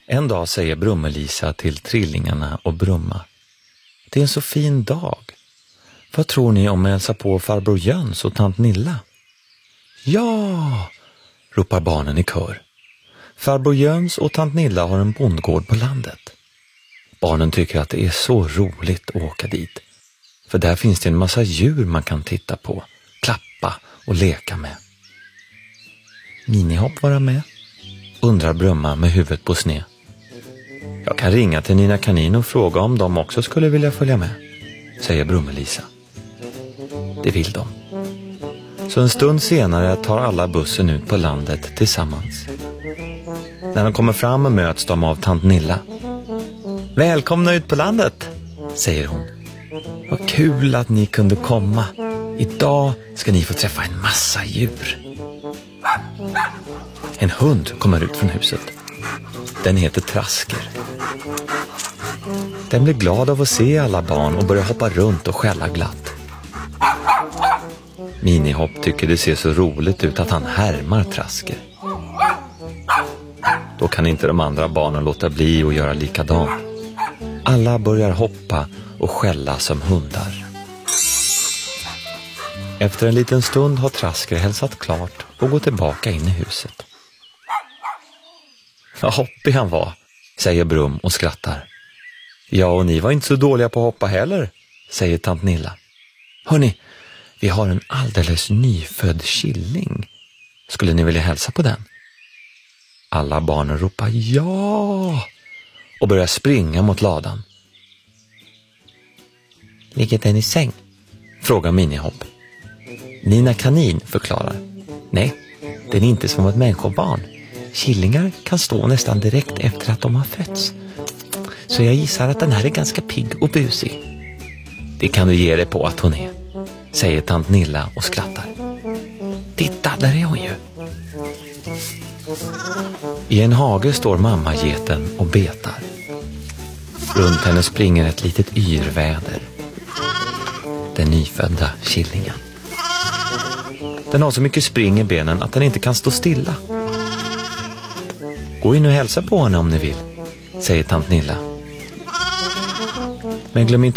En dag säger Brummelisa till trillingarna och Brumma: det är en så fin dag. Vad tror ni om att hälsa på farbror Jöns och tant Nilla? Ja, ropar barnen i kör. Farbror Jöns och tant Nilla har en bondgård på landet. Barnen tycker att det är så roligt att åka dit. För där finns det en massa djur man kan titta på, klappa och leka med. Minihopp vara med? Undrar Brumma med huvudet på sned. Jag kan ringa till Nina Kanin och fråga om de också skulle vilja följa med, säger Brummelisa. Det vill de. Så en stund senare tar alla bussen ut på landet tillsammans. När de kommer fram och möts de av tant Nilla. Välkomna ut på landet, säger hon. Vad kul att ni kunde komma. Idag ska ni få träffa en massa djur. En hund kommer ut från huset. Den heter Trasker. Den blir glad av att se alla barn och börjar hoppa runt och skälla glatt. Minihopp tycker det ser så roligt ut att han härmar Trasker. Då kan inte de andra barnen låta bli att göra likadant. Alla börjar hoppa och skälla som hundar. Efter en liten stund har Trasker hälsat klart och gått tillbaka in i huset. Vad hoppig han var, säger Brum och skrattar. Ja, och ni var inte så dåliga på att hoppa heller, säger tant Nilla. Hörni, vi har en alldeles nyfödd killing. Skulle ni vilja hälsa på den? Alla barnen ropar ja och börjar springa mot ladan. Ligger den i säng? Frågar Minihopp. Nina Kanin förklarar. Nej, den är inte som ett människobarn. Killingar kan stå nästan direkt efter att de har fötts. Så jag gissar att den här är ganska pigg och busig. Det kan du ge dig på att hon är, säger tant Nilla och skrattar. Titta, där är hon ju. I en hage står mammageten och betar. Runt henne springer ett litet yrväder. Den nyfödda killingen. Den har så mycket spring i benen att den inte kan stå stilla. Gå in och hälsa på henne om ni vill, säger tant Nilla. Men glöm inte